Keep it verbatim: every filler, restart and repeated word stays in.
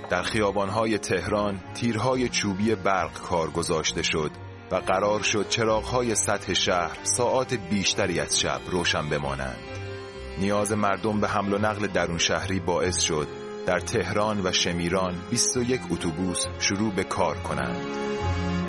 در خیابان‌های تهران تیرهای چوبی برق کار گذاشته شد و قرار شد چراغ‌های سطح شهر ساعات بیشتری از شب روشن بمانند. نیاز مردم به حمل و نقل درون شهری باعث شد در تهران و شمیران بیست و یک اتوبوس شروع به کار کنند.